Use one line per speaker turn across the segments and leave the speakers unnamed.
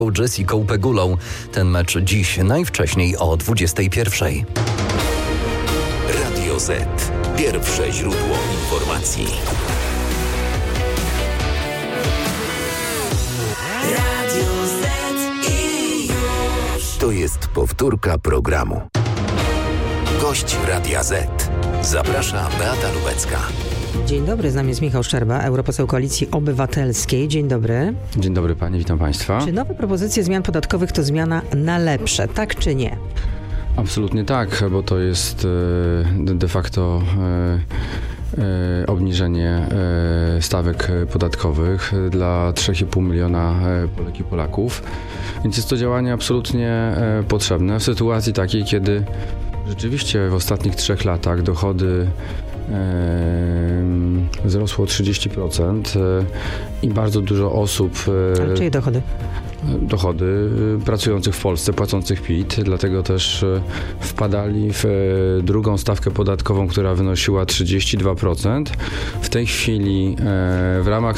Jessicą Pegulą. Ten mecz dziś najwcześniej o 21:00.
Radio Z. Pierwsze źródło informacji. Radio Z i już. To jest powtórka programu. Gość Radia Z. Zaprasza Beata Lubecka.
Dzień dobry, z nami jest Michał Szczerba, europoseł Koalicji Obywatelskiej. Dzień dobry.
Dzień dobry Pani, witam Państwa.
Czy nowe propozycje zmian podatkowych to zmiana na lepsze, tak czy nie?
Absolutnie tak, bo to jest de facto obniżenie stawek podatkowych dla 3,5 miliona Polek i Polaków. Więc jest to działanie absolutnie potrzebne w sytuacji takiej, kiedy rzeczywiście w ostatnich 3 latach dochody wzrosło o 30% i bardzo dużo osób...
Ale czyje dochody?
Dochody pracujących w Polsce, płacących PIT, dlatego też wpadali w drugą stawkę podatkową, która wynosiła 32%. W tej chwili w ramach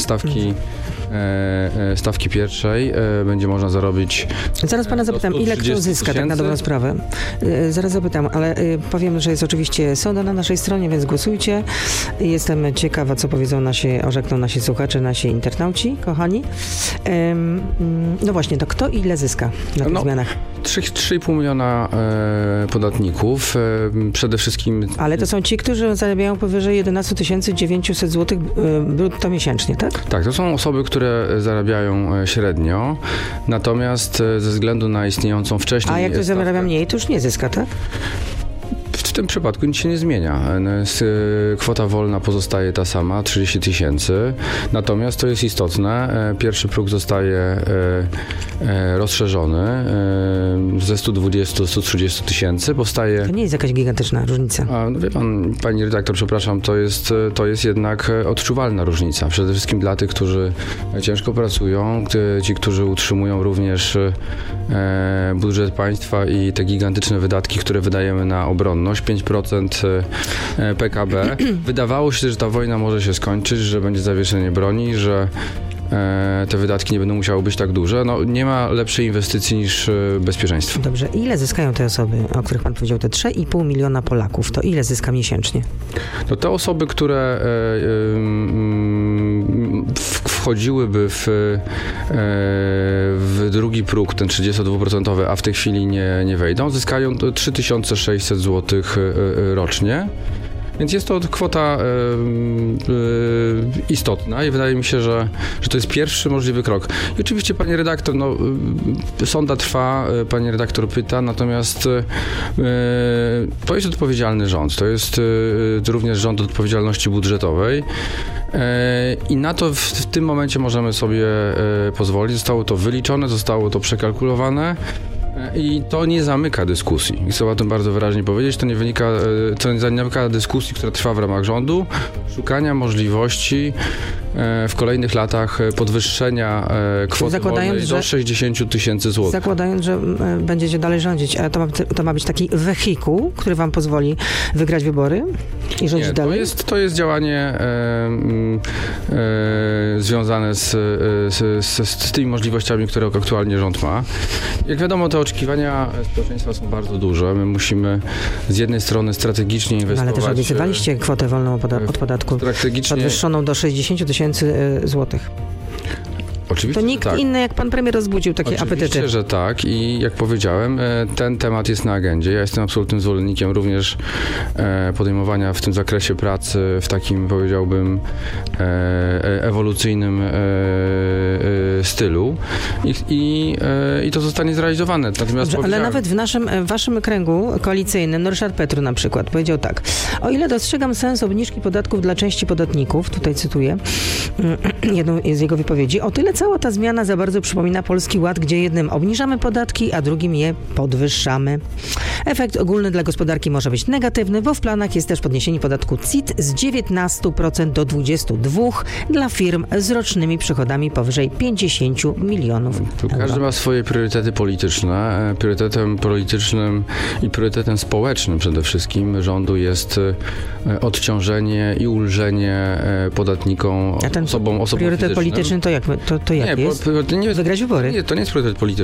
stawki pierwszej będzie można zarobić...
Zaraz pana zapytam, ile kto zyska tak na dobrą sprawę. Zaraz zapytam, ale powiem, że jest oczywiście sonda na naszej stronie, więc głosujcie. Jestem ciekawa, co orzekną nasi słuchacze, nasi internauci, kochani. No właśnie, to kto ile zyska na tych zmianach?
3,5 miliona podatników. Przede wszystkim... Ale
to są ci, którzy zarabiają powyżej 11 900 zł brutto miesięcznie, tak?
Tak, to są osoby, które zarabiają średnio, natomiast ze względu na istniejącą wcześniej...
A jak ktoś zarabia mniej, to już nie zyska, tak?
W tym przypadku nic się nie zmienia. Kwota wolna pozostaje ta sama, 30 000. Natomiast to jest istotne. Pierwszy próg zostaje rozszerzony ze 120 do 130 tysięcy. Powstaje...
To nie jest jakaś gigantyczna różnica.
No wie pan, pani redaktor, przepraszam, to jest jednak odczuwalna różnica. Przede wszystkim dla tych, którzy ciężko pracują, ci, którzy utrzymują również budżet państwa i te gigantyczne wydatki, które wydajemy na obronność. 5% PKB. Wydawało się, że ta wojna może się skończyć, że będzie zawieszenie broni, że te wydatki nie będą musiały być tak duże. No, nie ma lepszej inwestycji niż bezpieczeństwo.
Dobrze. Ile zyskają te osoby, o których pan powiedział, te 3,5 miliona Polaków? To ile zyska miesięcznie?
To te osoby, które wchodziłyby w drugi próg, ten 32%, a w tej chwili nie wejdą, zyskają 3600 zł rocznie. Więc jest to kwota istotna i wydaje mi się, że to jest pierwszy możliwy krok. I oczywiście, pani redaktor, sonda trwa, pani redaktor pyta, natomiast to jest odpowiedzialny rząd. To jest również rząd odpowiedzialności budżetowej. I na to w tym momencie możemy sobie pozwolić. Zostało to wyliczone, zostało to przekalkulowane. I to nie zamyka dyskusji. I chcę o tym bardzo wyraźnie powiedzieć. To nie zamyka dyskusji, która trwa w ramach rządu, szukania możliwości w kolejnych latach podwyższenia kwoty wolnej do 60 000 zł.
Zakładając, że będziecie dalej rządzić, a to ma być taki wehikuł, który wam pozwoli wygrać wybory i rządzić dalej?
To jest działanie związane z tymi możliwościami, które aktualnie rząd ma. Jak wiadomo, te oczekiwania społeczeństwa są bardzo duże. My musimy z jednej strony strategicznie inwestować... Ale
też obiecywaliście kwotę wolną od podatku podwyższoną do 60 000 złotych.
Oczywiście,
to nikt inny jak pan premier rozbudził takie apetyty.
Oczywiście, że tak i jak powiedziałem, ten temat jest na agendzie. Ja jestem absolutnym zwolennikiem również podejmowania w tym zakresie pracy w takim, powiedziałbym, ewolucyjnym stylu i to zostanie zrealizowane. Natomiast
ale nawet w waszym kręgu koalicyjnym, Ryszard Petru na przykład powiedział tak: o ile dostrzegam sens obniżki podatków dla części podatników, tutaj cytuję jedną z jego wypowiedzi, o tyle cała ta zmiana za bardzo przypomina Polski Ład, gdzie jednym obniżamy podatki, a drugim je podwyższamy. Efekt ogólny dla gospodarki może być negatywny, bo w planach jest też podniesienie podatku CIT z 19% do 22% dla firm z rocznymi przychodami powyżej 50 milionów euro.
Każdy ma swoje priorytety polityczne. Priorytetem politycznym i priorytetem społecznym przede wszystkim rządu jest odciążenie i ulżenie podatnikom, osobą
Priorytet
fizycznym.
polityczny to jak, to jak jest?
Nie,
Wygrać wybory.
Nie, to nie jest priorytet polityczny.